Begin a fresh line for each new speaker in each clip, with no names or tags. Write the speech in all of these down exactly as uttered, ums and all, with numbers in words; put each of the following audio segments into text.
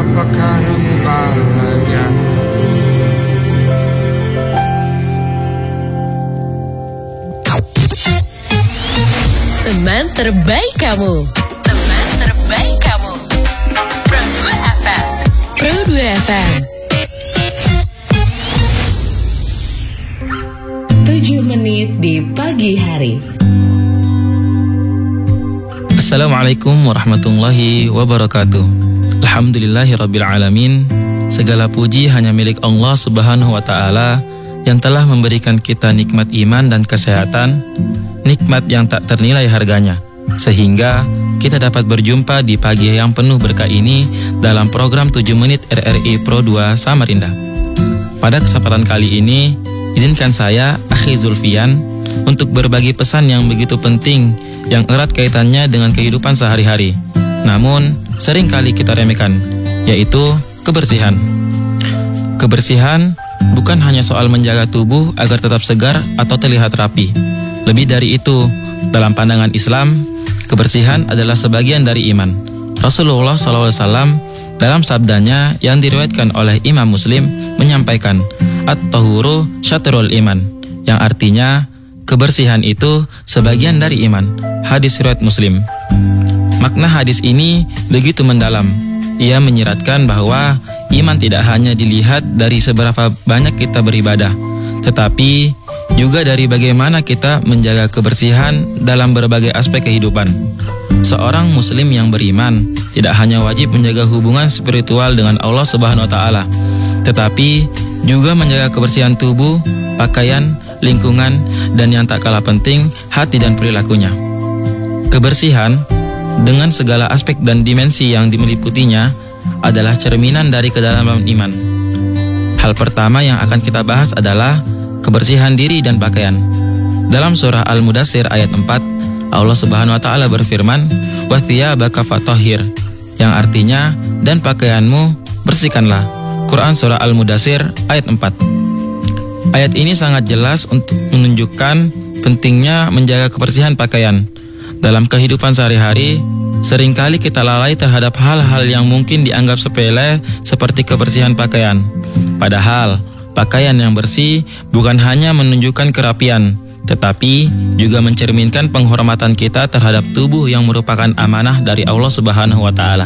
apakah kamu bahagia?
Teman terbaik kamu, teman terbaik kamu, Pro dua F M, Pro dua F M.
tujuh menit di pagi hari.
Assalamualaikum warahmatullahi wabarakatuh. Alhamdulillahirabbil alamin. Segala puji hanya milik Allah Subhanahu wa taala yang telah memberikan kita nikmat iman dan kesehatan, nikmat yang tak ternilai harganya, sehingga kita dapat berjumpa di pagi yang penuh berkah ini dalam program tujuh menit R R I Pro dua Samarinda. Pada kesempatan kali ini, izinkan saya, Akhi Zulfian, untuk berbagi pesan yang begitu penting yang erat kaitannya dengan kehidupan sehari-hari, namun seringkali kita remehkan, yaitu kebersihan. Kebersihan bukan hanya soal menjaga tubuh agar tetap segar atau terlihat rapi. Lebih dari itu, dalam pandangan Islam, kebersihan adalah sebagian dari iman. Rasulullah shallallahu alaihi wasallam dalam sabdanya yang diriwayatkan oleh Imam Muslim menyampaikan, At-tahuru syatrul iman, yang artinya kebersihan itu sebagian dari iman. Hadis riwayat Muslim. Makna hadis ini begitu mendalam. Ia menyiratkan bahwa iman tidak hanya dilihat dari seberapa banyak kita beribadah, tetapi juga dari bagaimana kita menjaga kebersihan dalam berbagai aspek kehidupan. Seorang muslim yang beriman tidak hanya wajib menjaga hubungan spiritual dengan Allah Subhanahu wa taala, tetapi juga menjaga kebersihan tubuh, pakaian, lingkungan, dan yang tak kalah penting, hati dan perilakunya. Kebersihan dengan segala aspek dan dimensi yang meliputinya adalah cerminan dari kedalaman iman. Hal pertama yang akan kita bahas adalah kebersihan diri dan pakaian. Dalam surah Al-Mudaththir ayat empat, Allah Subhanahu wa taala berfirman, "Wa thiyabaka fatahhir", yang artinya dan pakaianmu bersihkanlah. Quran surah Al-Mudaththir ayat empat. Ayat ini sangat jelas untuk menunjukkan pentingnya menjaga kebersihan pakaian. Dalam kehidupan sehari-hari, seringkali kita lalai terhadap hal-hal yang mungkin dianggap sepele seperti kebersihan pakaian. Padahal, pakaian yang bersih bukan hanya menunjukkan kerapian, tetapi juga mencerminkan penghormatan kita terhadap tubuh yang merupakan amanah dari Allah Subhanahu wa taala.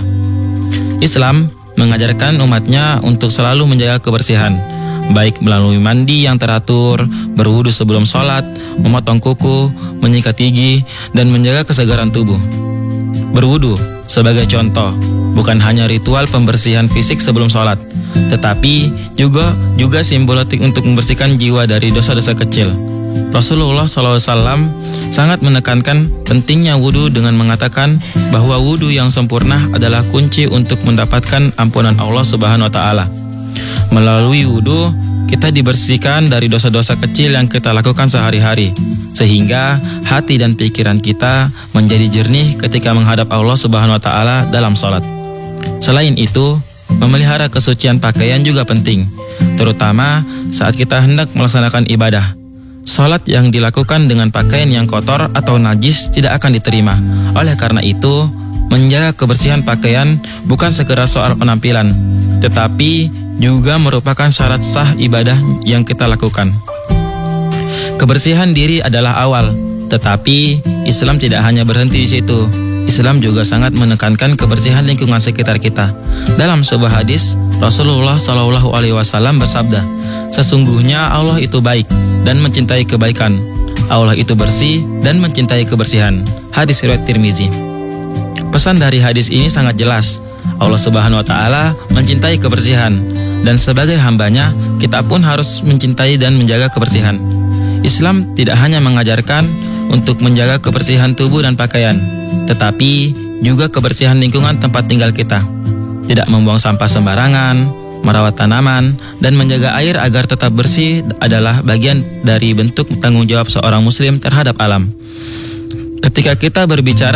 Islam mengajarkan umatnya untuk selalu menjaga kebersihan, baik melalui mandi yang teratur, berwudu sebelum sholat, memotong kuku, menyikat gigi, dan menjaga kesegaran tubuh. Berwudu sebagai contoh bukan hanya ritual pembersihan fisik sebelum sholat, tetapi juga juga simbolik untuk membersihkan jiwa dari dosa-dosa kecil. Rasulullah shallallahu alaihi wasallam sangat menekankan pentingnya wudu dengan mengatakan bahwa wudu yang sempurna adalah kunci untuk mendapatkan ampunan Allah Subhanahu wa taala. Melalui wudu, kita dibersihkan dari dosa-dosa kecil yang kita lakukan sehari-hari, sehingga hati dan pikiran kita menjadi jernih ketika menghadap Allah Subhanahu wa taala dalam sholat. Selain itu, memelihara kesucian pakaian juga penting, terutama saat kita hendak melaksanakan ibadah. Sholat yang dilakukan dengan pakaian yang kotor atau najis tidak akan diterima. Oleh karena itu, menjaga kebersihan pakaian bukan sekedar soal penampilan, tetapi juga merupakan syarat sah ibadah yang kita lakukan. Kebersihan diri adalah awal, tetapi Islam tidak hanya berhenti di situ. Islam juga sangat menekankan kebersihan lingkungan sekitar kita. Dalam sebuah hadis, Rasulullah shallallahu alaihi wasallam bersabda, "Sesungguhnya Allah itu baik dan mencintai kebaikan. Allah itu bersih dan mencintai kebersihan." Hadis riwayat Tirmizi. Pesan dari hadis ini sangat jelas. Allah Subhanahu wa taala mencintai kebersihan, dan sebagai hambanya, kita pun harus mencintai dan menjaga kebersihan. Islam tidak hanya mengajarkan untuk menjaga kebersihan tubuh dan pakaian, tetapi juga kebersihan lingkungan tempat tinggal kita. Tidak membuang sampah sembarangan, merawat tanaman, dan menjaga air agar tetap bersih adalah bagian dari bentuk tanggung jawab seorang muslim terhadap alam. Ketika kita berbicara